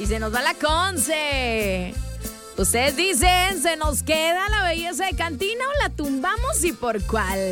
Y se nos va la Conce. Ustedes dicen, ¿se nos queda la belleza de cantina o la tumbamos y por cuál?